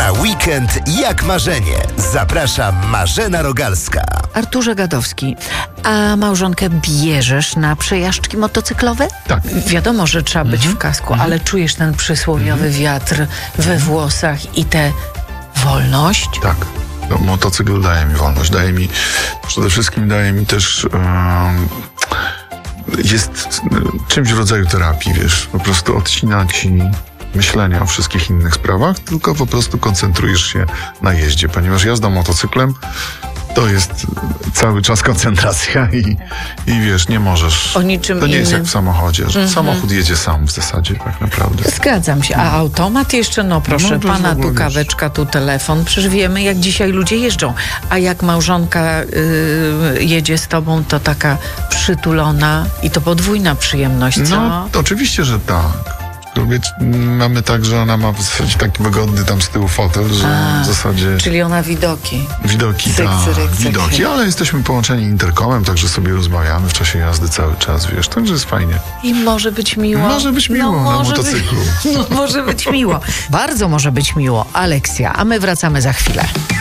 Na weekend jak marzenie. Zaprasza Marzena Rogalska. Arturze Gadowski, a małżonkę bierzesz na przejażdżki motocyklowe? Tak. Wiadomo, że trzeba być w kasku, ale czujesz ten przysłowiowy wiatr we włosach i tę wolność? Tak. No, motocykl daje mi wolność. Przede wszystkim daje mi też... jest czymś w rodzaju terapii, wiesz. Po prostu odcina ci myślenia o wszystkich innych sprawach, tylko po prostu koncentrujesz się na jeździe, ponieważ jazda motocyklem to jest cały czas koncentracja i wiesz, nie możesz... O niczym to nie jest innym. jak w samochodzie, że samochód jedzie sam w zasadzie tak naprawdę. Zgadzam się. A automat jeszcze, no proszę, No, to jest pana w ogóle, tu kaweczka, tu telefon. Przecież wiemy, jak dzisiaj ludzie jeżdżą. A jak małżonka jedzie z tobą, to taka przytulona i to podwójna przyjemność, co? No, oczywiście, że tak. Mamy tak, że ona ma w zasadzie taki wygodny tam z tyłu fotel, że w zasadzie... Czyli ona widoki. Widoki, Cyk, tak, cyryk, cyk. widoki, ale jesteśmy połączeni interkomem, także sobie rozmawiamy w czasie jazdy cały czas, wiesz, także jest fajnie. I może być miło. Może być miło na motocyklu. Może być miło. Bardzo może być miło. Aleksja, a my wracamy za chwilę.